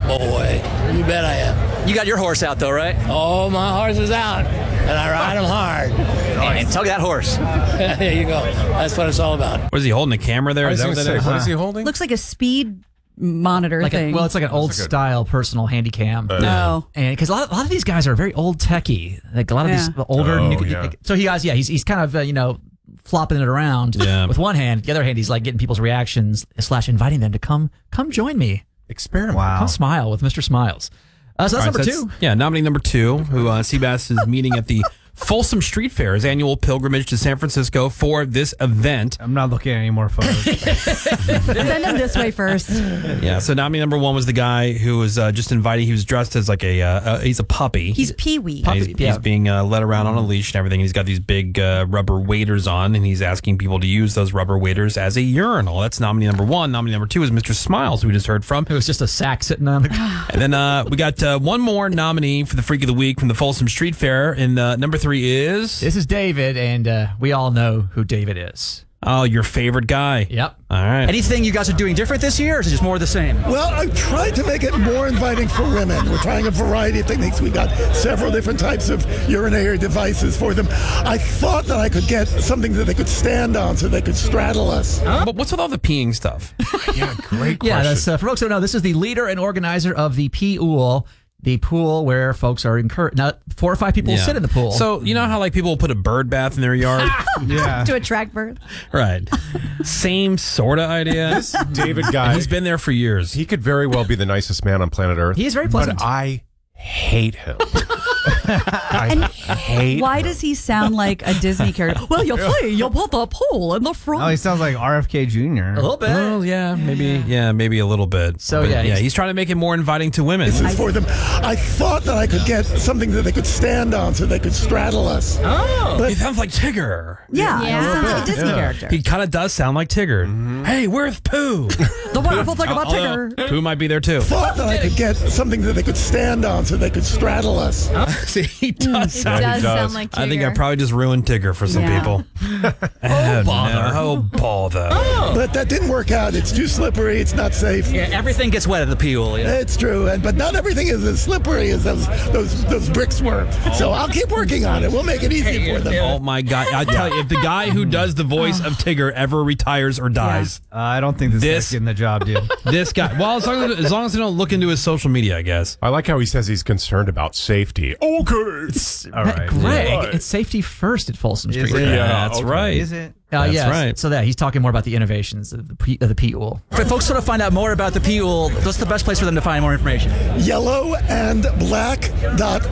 boy. You bet I am. You got your horse out, though, right? Oh, my horse is out, and I ride him hard. And tug that horse. There you go. That's what it's all about. What is he holding? A camera there? Is that what that is? What is he holding? Looks like a speed monitor thing. It's like an old style personal handy cam. No. And because a lot of these guys are very old techie, like a lot of these older. So he's kind of flopping it around with one hand. The other hand, he's like getting people's reactions / inviting them to come join me. Experiment. Come smile with Mr. Smiles. So that's number 2. Yeah, nominee number 2, who Seabass is meeting at the Folsom Street Fair, his annual pilgrimage to San Francisco for this event. I'm not looking at any more photos. Send him this way first. Yeah, so nominee number 1 was the guy who was just inviting. He was dressed as like he's a puppy. He's Pee-wee. He's being led around on a leash and everything. He's got these big rubber waders on, and he's asking people to use those rubber waders as a urinal. That's nominee number 1. Nominee number 2 is Mr. Smiles, who we just heard from. It was just a sack sitting on the... And then we got one more nominee for the Freak of the Week from the Folsom Street Fair. And number 3 is... This is David, and we all know who David is. Oh, your favorite guy. Yep. All right. Anything you guys are doing different this year, or is it just more of the same? Well, I've tried to make it more inviting for women. We're trying a variety of techniques. We've got several different types of urinary devices for them. I thought that I could get something that they could stand on so they could straddle us. But what's with all the peeing stuff? Yeah, great question. Yeah, that's, for folks who don't know, this is the leader and organizer of the P-Ool, the pool where folks are encouraged. Now, 4 or 5 people sit in the pool. So, you know how like people will put a bird bath in their yard? Yeah. To attract birds. Right. Same sort of idea. This David guy, And he's been there for years. he could very well be the nicest man on planet Earth. He is very pleasant. But I hate him. I hate Why him. does he sound like a Disney character? Well, you put the pool in the front. Oh, he sounds like RFK Jr. A little bit. Well, yeah, maybe a little bit. So, But, yeah, he's trying to make it more inviting to women. This is for them. I thought that I could get something that they could stand on so they could straddle us. He sounds like Tigger. Yeah, Yeah. he sounds like a Disney character. He kind of does sound like Tigger. Hey, where's Pooh? The wonderful thing about Although, Tigger. Pooh might be there too. Thought that I could get something that they could stand on so they could straddle us. See, he does It sound. does does. sound like Tigger. I think I probably just ruined Tigger for some Yeah. people. Oh, bother. Oh, bother. But that didn't work out. It's too slippery. It's not safe. Yeah, everything gets wet at the P-Ool. Yeah. It's true, but not everything is as slippery as those bricks were. So I'll keep working on it. We'll make it easy for them. Oh, my God. I tell you, if the guy who does the voice of Tigger ever retires or dies, I don't think this This- guy's getting the job, dude. this guy, well, as long as they don't look into his social media, I guess. I like how he says he's concerned about safety. Okay. All right. Greg, it's safety first at Folsom Street. Is it? Yeah, that's right. Is it? That's yes. right. So he's talking more about the innovations of the P-Ool. If folks want to find out more about the P-Ool, what's the best place for them to find more information? Yellowandblack.org.